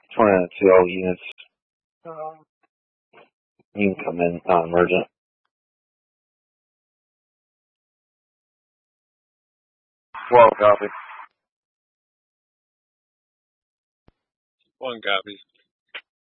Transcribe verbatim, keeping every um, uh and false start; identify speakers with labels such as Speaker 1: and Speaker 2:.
Speaker 1: twenty to all units. You can come in, non-emergent. twelve copy.
Speaker 2: One copy.